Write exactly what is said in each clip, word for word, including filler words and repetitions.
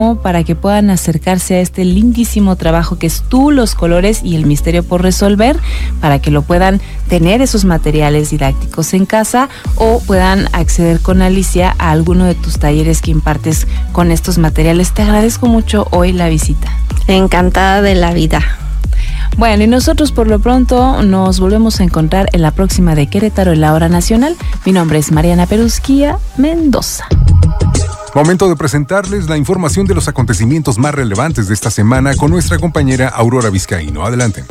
para que puedan acercarse a este lindísimo trabajo que es Tú, los colores y el misterio por resolver, para que lo puedan tener esos materiales didácticos en casa o puedan acceder con Alicia a alguno de tus talleres que impartes con estos materiales. Te agradezco mucho hoy la visita. Encantada de la vida. Bueno, y nosotros por lo pronto nos volvemos a encontrar en la próxima de Querétaro en la Hora Nacional. Mi nombre es Mariana Perusquía Mendoza. Momento de presentarles la información de los acontecimientos más relevantes de esta semana con nuestra compañera Aurora Vizcaíno. Adelante.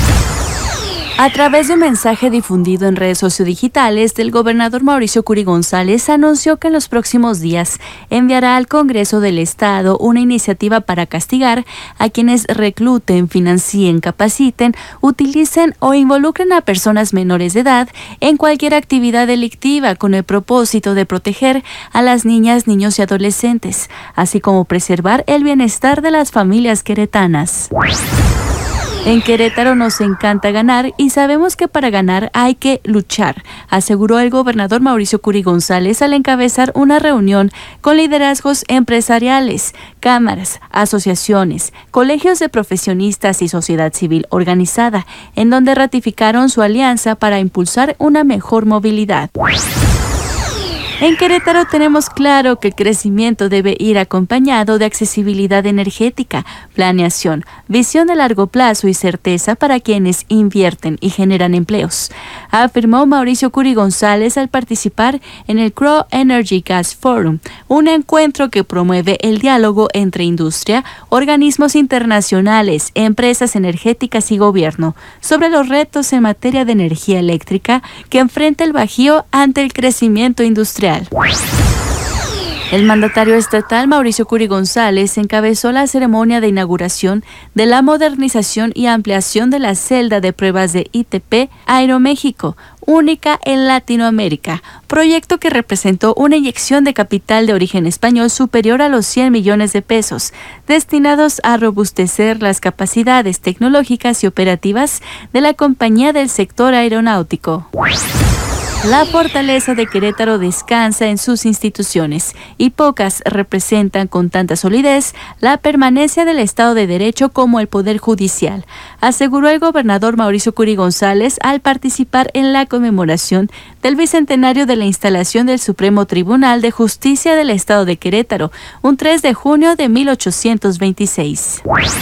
A través de un mensaje difundido en redes sociodigitales, el gobernador Mauricio Curi González anunció que en los próximos días enviará al Congreso del Estado una iniciativa para castigar a quienes recluten, financien, capaciten, utilicen o involucren a personas menores de edad en cualquier actividad delictiva con el propósito de proteger a las niñas, niños y adolescentes, así como preservar el bienestar de las familias queretanas. En Querétaro nos encanta ganar y sabemos que para ganar hay que luchar, aseguró el gobernador Mauricio Curi González al encabezar una reunión con liderazgos empresariales, cámaras, asociaciones, colegios de profesionistas y sociedad civil organizada, en donde ratificaron su alianza para impulsar una mejor movilidad. En Querétaro tenemos claro que el crecimiento debe ir acompañado de accesibilidad energética, planeación, visión de largo plazo y certeza para quienes invierten y generan empleos, afirmó Mauricio Curi González al participar en el Crow Energy Gas Forum, un encuentro que promueve el diálogo entre industria, organismos internacionales, empresas energéticas y gobierno sobre los retos en materia de energía eléctrica que enfrenta el Bajío ante el crecimiento industrial. El mandatario estatal Mauricio Curi González encabezó la ceremonia de inauguración de la modernización y ampliación de la celda de pruebas de I T P Aeroméxico, única en Latinoamérica, proyecto que representó una inyección de capital de origen español superior a los cien millones de pesos, destinados a robustecer las capacidades tecnológicas y operativas de la compañía del sector aeronáutico. La fortaleza de Querétaro descansa en sus instituciones y pocas representan con tanta solidez la permanencia del Estado de Derecho como el Poder Judicial, aseguró el gobernador Mauricio Curi González al participar en la conmemoración del bicentenario de la instalación del Supremo Tribunal de Justicia del Estado de Querétaro, un tres de junio de mil ochocientos veintiséis.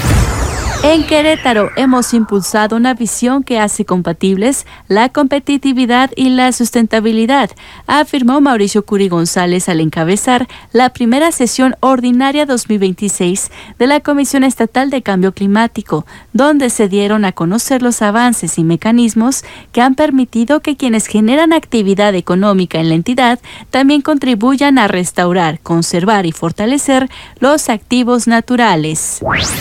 En Querétaro hemos impulsado una visión que hace compatibles la competitividad y la sustentabilidad, afirmó Mauricio Curi González al encabezar la primera sesión ordinaria dos mil veintiséis de la Comisión Estatal de Cambio Climático, donde se dieron a conocer los avances y mecanismos que han permitido que quienes generan actividad económica en la entidad también contribuyan a restaurar, conservar y fortalecer los activos naturales.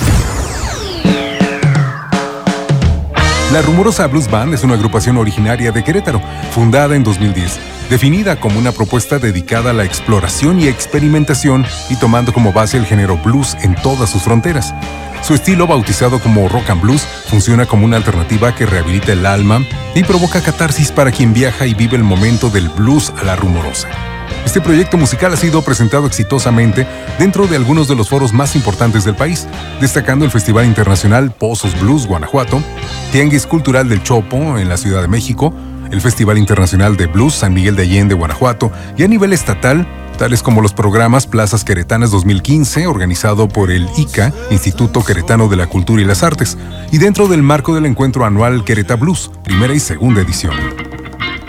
La Rumorosa Blues Band es una agrupación originaria de Querétaro, fundada en dos mil diez, definida como una propuesta dedicada a la exploración y experimentación y tomando como base el género blues en todas sus fronteras. Su estilo, bautizado como rock and blues, funciona como una alternativa que rehabilita el alma y provoca catarsis para quien viaja y vive el momento del blues a la rumorosa. Este proyecto musical ha sido presentado exitosamente dentro de algunos de los foros más importantes del país, destacando el Festival Internacional Pozos Blues Guanajuato, Tianguis Cultural del Chopo en la Ciudad de México, el Festival Internacional de Blues San Miguel de Allende, Guanajuato, y a nivel estatal, tales como los programas Plazas Queretanas dos mil quince, organizado por el I C A, Instituto Queretano de la Cultura y las Artes, y dentro del marco del encuentro anual Quereta Blues, primera y segunda edición.